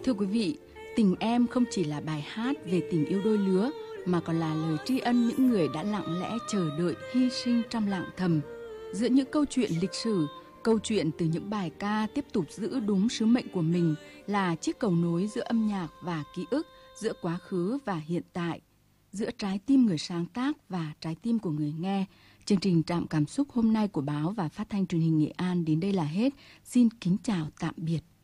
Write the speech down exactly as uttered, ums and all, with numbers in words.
Thưa quý vị, Tình Em không chỉ là bài hát về tình yêu đôi lứa mà còn là lời tri ân những người đã lặng lẽ chờ đợi, hy sinh trong lặng thầm. Giữa những câu chuyện lịch sử, câu chuyện từ những bài ca tiếp tục giữ đúng sứ mệnh của mình là chiếc cầu nối giữa âm nhạc và ký ức, giữa quá khứ và hiện tại, giữa trái tim người sáng tác và trái tim của người nghe. Chương trình Trạm Cảm Xúc hôm nay của báo và phát thanh truyền hình Nghệ An đến đây là hết. Xin kính chào tạm biệt.